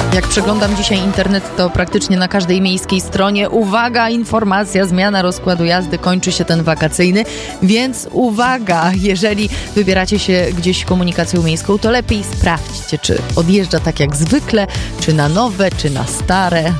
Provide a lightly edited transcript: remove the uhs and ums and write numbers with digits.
Jak przeglądam dzisiaj internet, to praktycznie na każdej miejskiej stronie uwaga, informacja, zmiana rozkładu jazdy, kończy się ten wakacyjny, więc uwaga, jeżeli wybieracie się gdzieś komunikacją miejską, to lepiej sprawdźcie, czy odjeżdża tak jak zwykle, czy na nowe, czy na stare.